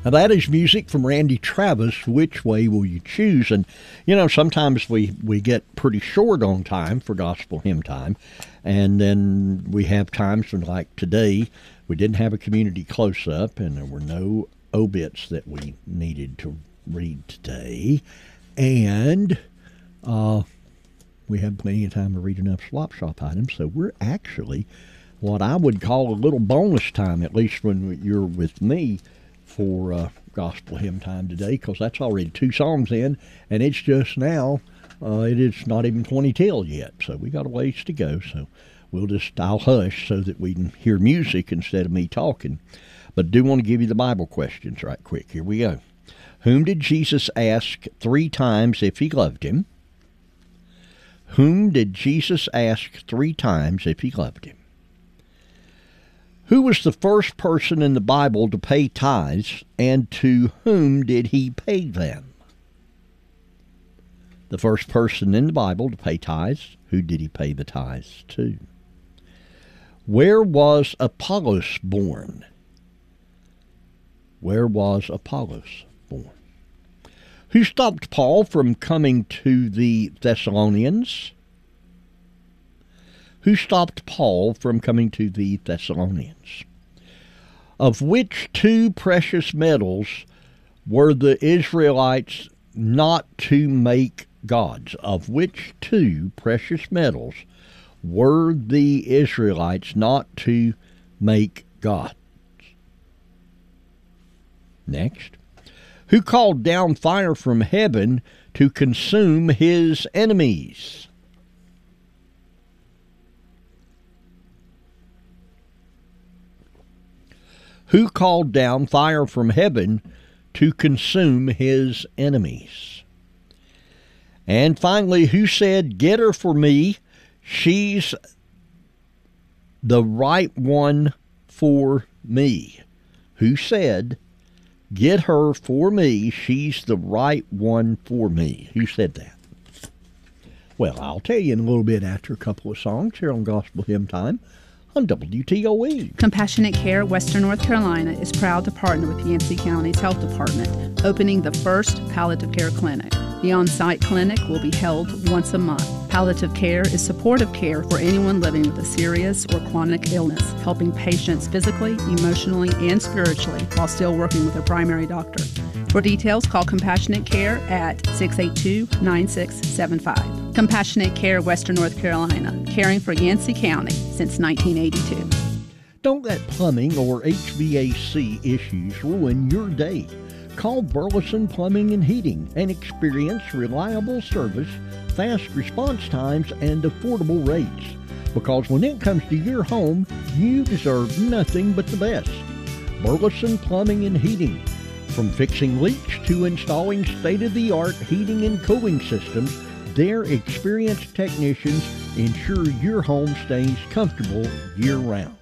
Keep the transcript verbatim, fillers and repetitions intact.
Now that is music from Randy Travis, Which Way Will You Choose? And, you know, sometimes we, we get pretty short on time for gospel hymn time. And then we have times when, like today, we didn't have a community close-up and there were no obits that we needed to read today. And uh, we have plenty of time to read enough swap shop items. So we're actually what I would call a little bonus time, at least when you're with me, for uh, gospel hymn time today, because that's already two songs in, and it's just now, uh, it is not even twenty till yet, so we got a ways to go. So we'll just, I'll hush so that we can hear music instead of me talking. But I do want to give you the Bible questions right quick. Here we go. Whom did Jesus ask three times if he loved him? Whom did Jesus ask three times if he loved him? Who was the first person in the Bible to pay tithes, and to whom did he pay them? The first person in the Bible to pay tithes, who did he pay the tithes to? Where was Apollos born? Where was Apollos born? Who stopped Paul from coming to the Thessalonians? Who stopped Paul from coming to the Thessalonians? Of which two precious metals were the Israelites not to make gods? Of which two precious metals were the Israelites not to make gods? Next. Who called down fire from heaven to consume his enemies? Who called down fire from heaven to consume his enemies? And finally, who said, "Get her for me, she's the right one for me"? Who said, "Get her for me, she's the right one for me"? Who said that? Well, I'll tell you in a little bit after a couple of songs here on Gospel Hymn Time on W T O E. Compassionate Care Western North Carolina is proud to partner with Yancey County's Health Department, opening the first palliative care clinic. The on-site clinic will be held once a month. Palliative care is supportive care for anyone living with a serious or chronic illness, helping patients physically, emotionally, and spiritually while still working with a primary doctor. For details, call Compassionate Care at six eight two, nine six seven five. Compassionate Care Western North Carolina, caring for Yancey County since nineteen eighty-two. Don't let plumbing or H V A C issues ruin your day. Call Burleson Plumbing and Heating and experience reliable service, fast response times, and affordable rates. Because when it comes to your home, you deserve nothing but the best. Burleson Plumbing and Heating. From fixing leaks to installing state-of-the-art heating and cooling systems, their experienced technicians ensure your home stays comfortable year-round.